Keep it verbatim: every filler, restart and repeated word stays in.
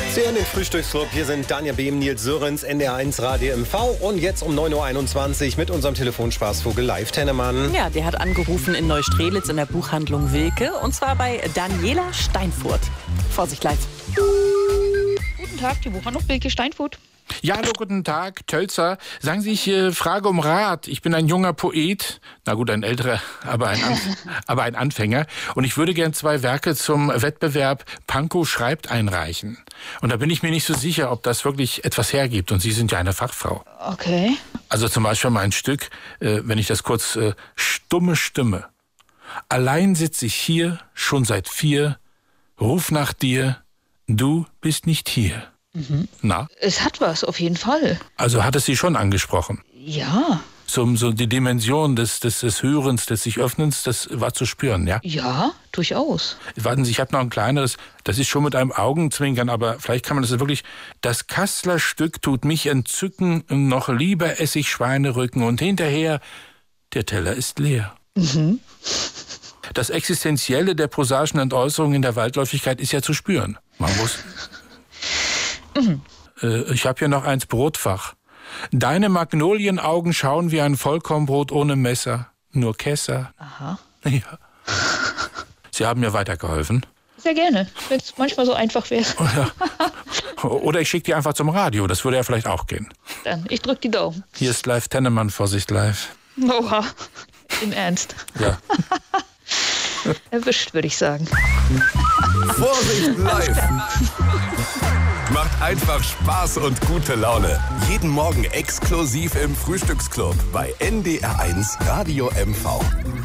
Sie hören den Frühstücksclub. Hier sind Danja Behm, Nils Sörens, N D R eins Radio M V. Und jetzt um neun Uhr einundzwanzig mit unserem Telefonspaßvogel Live Tennemann. Ja, der hat angerufen in Neustrelitz in der Buchhandlung Wilke. Und zwar bei Daniela Steinfurt. Vorsicht, live. Guten Tag, die Buchhandlung Wilke Steinfurt. Ja, hallo, guten Tag, Tölzer. Sagen Sie, ich äh, frage um Rat. Ich bin ein junger Poet, na gut, ein älterer, aber ein, Anf- aber ein Anfänger. Und ich würde gern zwei Werke zum Wettbewerb Pankow schreibt einreichen. Und da bin ich mir nicht so sicher, ob das wirklich etwas hergibt. Und Sie sind ja eine Fachfrau. Okay. Also zum Beispiel mein Stück, äh, wenn ich das kurz, äh, stumme Stimme. Allein sitz ich hier, schon seit vier, ruf nach dir, du bist nicht hier. Mhm. Na? Es hat was, auf jeden Fall. Also hat es Sie schon angesprochen? Ja. So, so die Dimension des, des, des Hörens, des sich Öffnens, das war zu spüren, ja? Ja, durchaus. Warten Sie, ich habe noch ein kleineres, das ist schon mit einem Augenzwinkern, aber vielleicht kann man das wirklich. Das Kasslerstück tut mich entzücken, noch lieber ess ich Schweinerücken und hinterher, der Teller ist leer. Mhm. Das Existenzielle der prosaischen Entäußerung in der Waldläufigkeit ist ja zu spüren. Man muss... Mhm. Äh, ich habe hier noch eins, Brotfach. Deine Magnolienaugen schauen wie ein Vollkornbrot ohne Messer, nur Kesser. Aha. Ja. Sie haben mir weitergeholfen. Sehr gerne, wenn es manchmal so einfach wäre. Ja. Oder ich schicke die einfach zum Radio, das würde ja vielleicht auch gehen. Dann, ich drück die Daumen. Hier ist Live Tennemann, Vorsicht live. Oha, im Ernst. Ja. Erwischt, würde ich sagen. Vorsicht live! Macht einfach Spaß und gute Laune. Jeden Morgen exklusiv im Frühstücksclub bei N D R eins Radio M V.